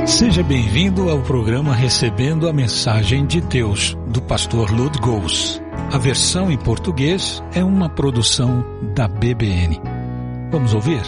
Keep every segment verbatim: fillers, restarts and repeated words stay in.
Seja bem-vindo ao programa Recebendo a Mensagem de Deus, do pastor Lud Gous. A versão em português é uma produção da B B N. Vamos ouvir?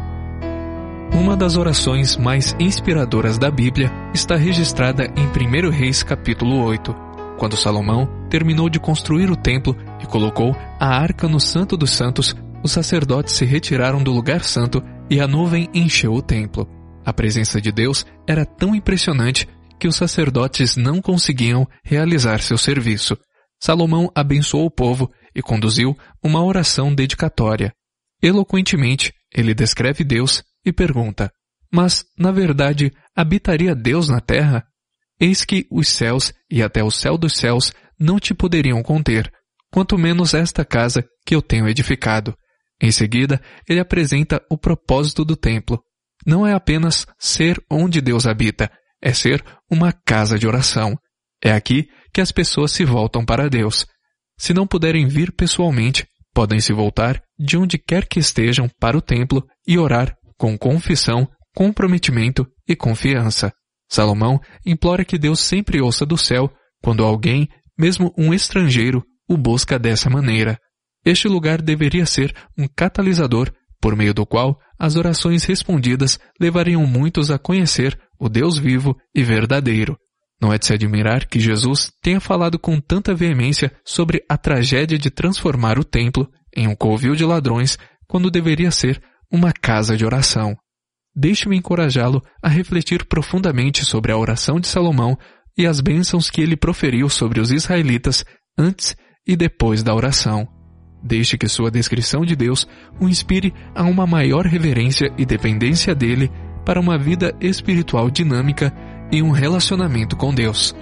Uma das orações mais inspiradoras da Bíblia está registrada em primeiro Reis capítulo oito, quando Salomão terminou de construir o templo e colocou a arca no Santo dos Santos. Os sacerdotes se retiraram do lugar santo e a nuvem encheu o templo. A presença de Deus era tão impressionante que os sacerdotes não conseguiam realizar seu serviço. Salomão abençoou o povo e conduziu uma oração dedicatória. Eloquentemente, ele descreve Deus e pergunta: mas, na verdade, habitaria Deus na terra? Eis que os céus e até o céu dos céus não te poderiam conter, quanto menos esta casa que eu tenho edificado. Em seguida, ele apresenta o propósito do templo. Não é apenas ser onde Deus habita, é ser uma casa de oração. É aqui que as pessoas se voltam para Deus. Se não puderem vir pessoalmente, podem se voltar de onde quer que estejam para o templo e orar com confissão, comprometimento e confiança. Salomão implora que Deus sempre ouça do céu quando alguém, mesmo um estrangeiro, o busca dessa maneira. Este lugar deveria ser um catalisador por meio do qual as orações respondidas levariam muitos a conhecer o Deus vivo e verdadeiro. Não é de se admirar que Jesus tenha falado com tanta veemência sobre a tragédia de transformar o templo em um covil de ladrões, quando deveria ser uma casa de oração. Deixe-me encorajá-lo a refletir profundamente sobre a oração de Salomão e as bênçãos que ele proferiu sobre os israelitas antes e depois da oração. Deixe que sua descrição de Deus o inspire a uma maior reverência e dependência dele para uma vida espiritual dinâmica e um relacionamento com Deus.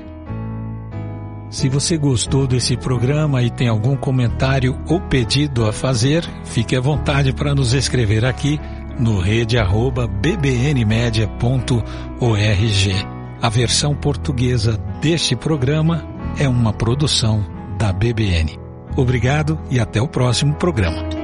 Se você gostou desse programa e tem algum comentário ou pedido a fazer, fique à vontade para nos escrever aqui no rede arroba b b n media ponto org. A versão portuguesa deste programa é uma produção da B B N. Obrigado e até o próximo programa.